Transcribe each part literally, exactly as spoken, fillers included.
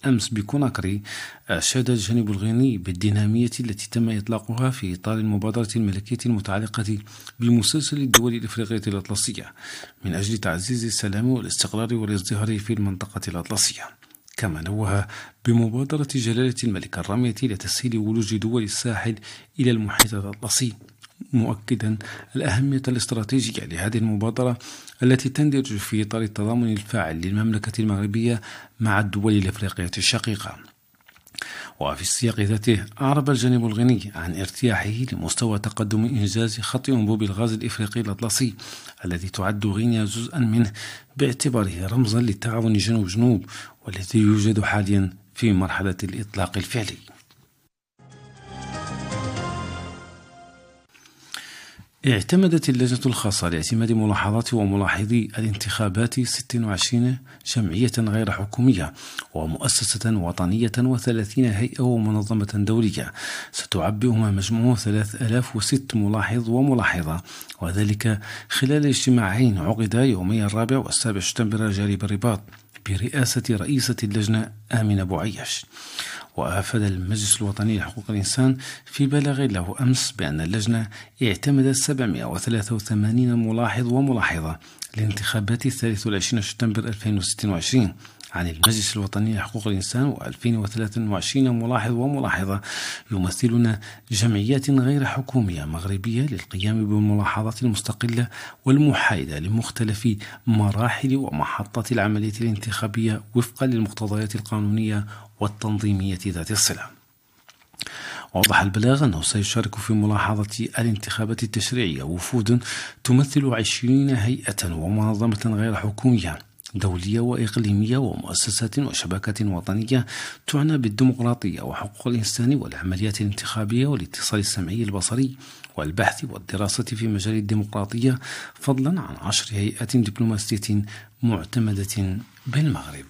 أمس بكوناكري، أشاد الجانب الغيني بالدينامية التي تم إطلاقها في إطار المبادرة الملكية المتعلقة بمسلسل الدول الإفريقية الأطلسية من أجل تعزيز السلام والاستقرار والازدهار في المنطقة الأطلسية. كما نوه بمبادرة جلالة الملك الرامية لتسهيل ولوج دول الساحل إلى المحيط الأطلسي، مؤكدا الأهمية الاستراتيجية لهذه المبادرة التي تندرج في إطار التضامن الفاعل للمملكة المغربية مع الدول الإفريقية الشقيقة. وفي السياق ذاته أعرب الجانب الغيني عن ارتياحه لمستوى تقدم إنجاز خط أنبوب الغاز الإفريقي الأطلسي الذي تعد غينيا جزءا منه باعتباره رمزا للتعاون جنوب جنوب، والذي يوجد حاليا في مرحلة الإطلاق الفعلي. اعتمدت اللجنة الخاصة لاعتماد ملاحظات وملاحظي الانتخابات ست وعشرين جمعية غير حكومية ومؤسسة وطنية وثلاثين هيئة ومنظمة دولية ستعبئها مجموع ثلاثة آلاف وستة ملاحظ وملاحظة، وذلك خلال اجتماعين عقدا يومي الرابع والسابع سبتمبر الجاري بالرباط برئاسة رئيسة اللجنة آمنة بوعيش. وأفاد المجلس الوطني لحقوق الإنسان في بلاغ له أمس بأن اللجنة اعتمدت سبعمائة وثلاثة وثمانين ملاحظ وملاحظة لانتخابات الثالث والعشرين سبتمبر ألفين وستة وعشرين عن المجلس الوطني لحقوق الإنسان، وألفين وثلاثة وعشرين ملاحظ وملاحظة يمثلون جمعيات غير حكومية مغربية للقيام بالملاحظات المستقلة والمحايدة لمختلف مراحل ومحطات العملية الانتخابية وفقا للمقتضيات القانونية والتنظيمية ذات الصلة. وأوضح البلاغ أنه سيشارك في ملاحظة الانتخابات التشريعية وفود تمثل عشرين هيئة ومنظمة غير حكومية دولية وإقليمية ومؤسسات وشبكات وطنية تعنى بالديمقراطية وحقوق الإنسان والعمليات الانتخابية والاتصال السمعي البصري والبحث والدراسة في مجال الديمقراطية، فضلا عن عشر هيئات دبلوماسية معتمدة بالمغرب.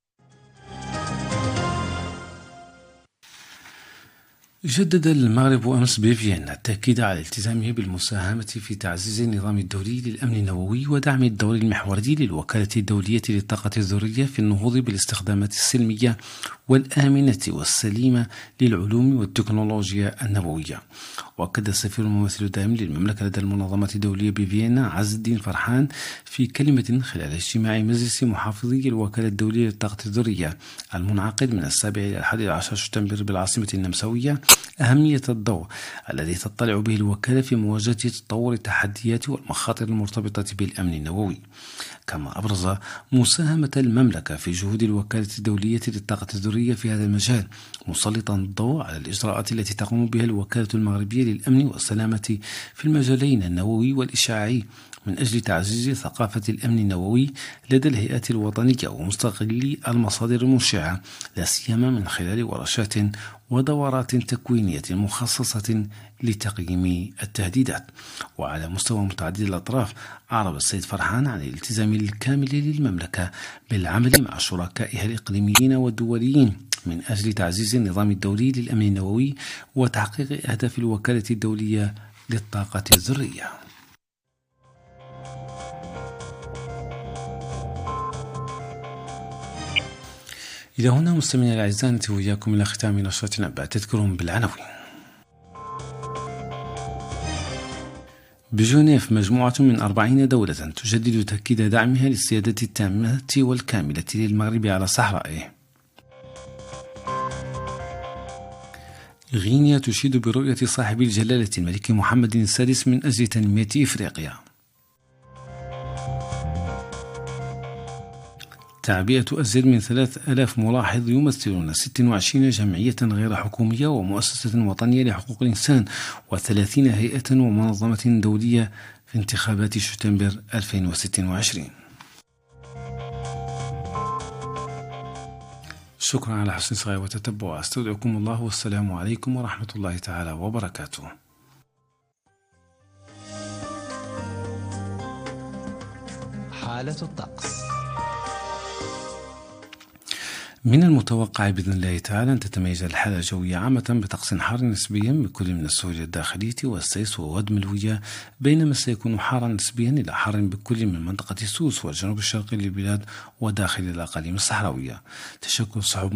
جدد المغرب أمس بفيينا التأكيد على التزامه بالمساهمة في تعزيز النظام الدولي للأمن النووي ودعم الدور المحوري للوكالة الدولية للطاقة الذرية في النهوض بالاستخدامات السلمية والآمنة والسليمة للعلوم والتكنولوجيا النووية. وأكد السفير الممثل الدائم للمملكة لدى المنظمة الدولية بفيينا عز الدين فرحان في كلمة خلال اجتماع مجلس محافظي الوكالة الدولية للطاقة الذرية المنعقد من السابع إلى الحادي عشر سبتمبر بالعاصمة النمساوية أهمية الضوء الذي تطلع به الوكالة في مواجهة تطور التحديات والمخاطر المرتبطة بالأمن النووي. كما أبرز مساهمة المملكة في جهود الوكالة الدولية للطاقة الذرية في هذا المجال، مسلطا الضوء على الإجراءات التي تقوم بها الوكالة المغربية للأمن والسلامة في المجالين النووي والإشعاعي من أجل تعزيز ثقافة الأمن النووي لدى الهيئات الوطنية ومستغلي المصادر المشعة، لا سيما من خلال ورشات ودورات تكوينية مخصصة لتقييم التهديدات. وعلى مستوى متعدد الأطراف، أعرب السيد فرحان عن الالتزام الكامل للمملكة بالعمل مع شركائها الإقليميين والدوليين من أجل تعزيز النظام الدولي للأمن النووي وتحقيق أهداف الوكالة الدولية للطاقة الذرية. إلى هنا مستمعينا الأعزاء نأتي وإياكم إلى ختام نشرتنا بعد تذكرهم بالعناوين. بجنيف مجموعة من أربعين دولة تجدد تأكيد دعمها للسيادة التامة والكاملة للمغرب على صحرائه. غينيا تشيد برؤية صاحب الجلالة الملك محمد السادس من أجل تنمية إفريقيا. تعبئة أزيد من ثلاثة آلاف ملاحظ يمثلون ست وعشرين جمعية غير حكومية ومؤسسة وطنية لحقوق الإنسان وثلاثين هيئة ومنظمة دولية في انتخابات سبتمبر ألفين وستة وعشرين. شكرا على حسن الصغاية وتتبع. أستودعكم الله والسلام عليكم ورحمة الله تعالى وبركاته. حالة الطقس. من المتوقع بإذن الله تعالى أن تتميز الحالة الجوية عامة بطقس حار نسبيا بكل من السهول الداخلية والسيس وواد ملوية، بينما سيكون حارا نسبيا إلى حار بكل من منطقة سوس والجنوب الشرقي للبلاد وداخل الأقاليم الصحراوية. تشكل السحب